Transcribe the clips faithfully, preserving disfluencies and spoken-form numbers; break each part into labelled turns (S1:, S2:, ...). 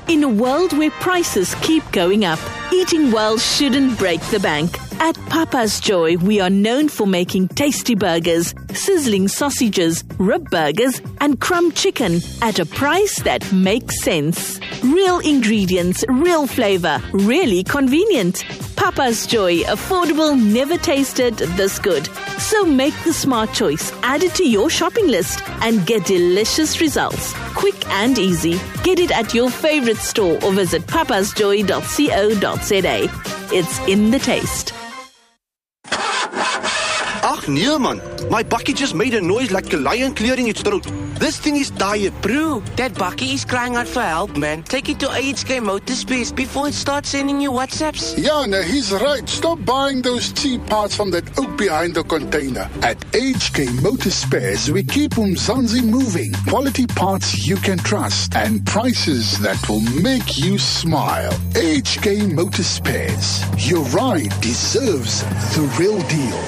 S1: In a world where prices keep going up, eating well shouldn't break the bank. At Papa's Joy, we are known for making tasty burgers, sizzling sausages, rib burgers, and crumb chicken at a price that makes sense. Real ingredients, real flavor, really convenient. Papa's Joy, affordable, never tasted this good. So make the smart choice, add it to your shopping list, and get delicious results. Quick and easy. Get it at your favorite store or visit papas joy dot co dot za. It's in the taste.
S2: Ach nee man, my bakkie just made a noise like a lion clearing its throat. This thing is tired.
S3: Bro, that bakkie is crying out for help, man. Take it to H K Motorspace before it starts sending you WhatsApps.
S4: Yeah, no, he's right. Stop buying those cheap parts from that oak behind the container. At H K Motorspace, we keep Umzansi moving. Quality parts you can trust and prices that will make you smile. H K Motorspace. Your ride deserves the real deal.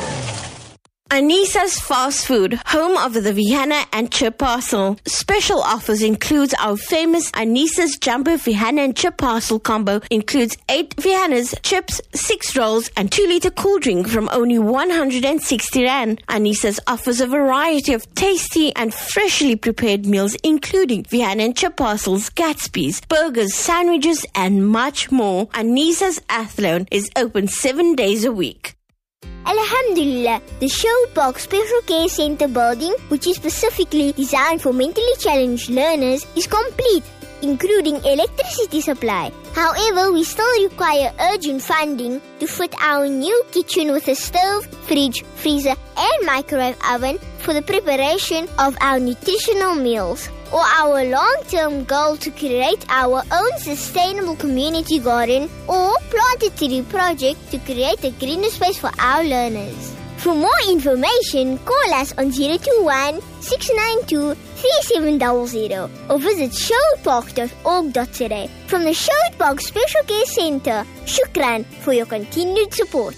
S5: Anissa's Fast Food, home of the Vihana and Chip Parcel. Special offers includes our famous Anissa's Jumbo Vihana and Chip Parcel combo. Includes eight Vihanas, chips, six rolls, and two liter cool drink from only one hundred sixty rand. Anissa's offers a variety of tasty and freshly prepared meals, including Vihana and Chip Parcels, Gatsby's, burgers, sandwiches, and much more. Anissa's Athlone is open seven days a week.
S6: Alhamdulillah, the Sherwood Park Special Care Centre building, which is specifically designed for mentally challenged learners, is complete, including electricity supply. However, we still require urgent funding to fit our new kitchen with a stove, fridge, freezer, and microwave oven for the preparation of our nutritional meals, or our long-term goal to create our own sustainable community garden or plant a tree project to create a greener space for our learners. For more information, call us on zero two one, six nine two, three seven zero zero or visit sherwood park dot org dot za. From the Sherwood Park Special Care Centre, shukran for your continued support.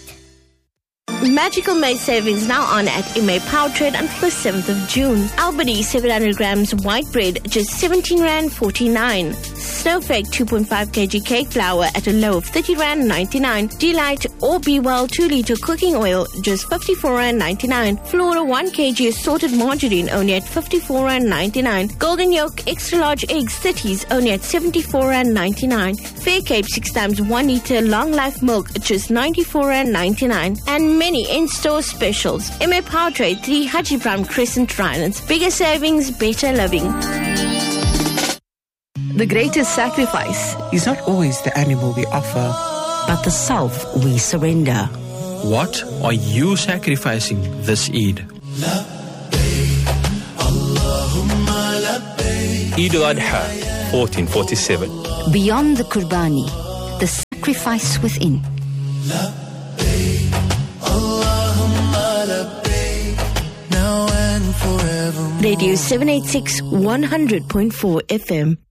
S5: Magical May savings now on at M A Power Trade until the seventh of June. Albany seven hundred grams white bread just seventeen rand forty-nine. Snowflake two point five kilogram cake flour at a low of thirty rand ninety-nine. Delight or Be Well two liter cooking oil just fifty-four rand ninety-nine. Flora one kilogram assorted margarine only at fifty-four rand ninety-nine. Golden Yolk extra large eggs thirties only at seventy-four rand ninety-nine. Fair Cape six times one liter long life milk just ninety-four rand ninety-nine. And many in-store specials. M A Power Trade, three Haji Prime Crescent, Rylands. Bigger savings, better living.
S7: The greatest sacrifice is not always the animal we offer,
S8: but the self we surrender.
S9: What are you sacrificing this Eid? Eid al-Adha, fourteen forty-seven.
S8: Beyond the Qurbani, the sacrifice within.
S5: Radio seven eighty-six, one hundred point four F M.